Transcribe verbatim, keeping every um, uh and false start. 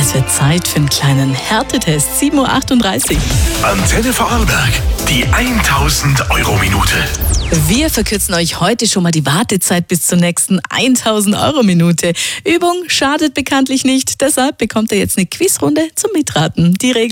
Es wird Zeit für einen kleinen Härtetest. sieben Uhr achtunddreißig. Antenne Vorarlberg, die tausend Euro Minute. Wir verkürzen euch heute schon mal die Wartezeit bis zur nächsten tausend Euro Minute. Übung schadet bekanntlich nicht, deshalb bekommt ihr jetzt eine Quizrunde zum Mitraten. Die Regeln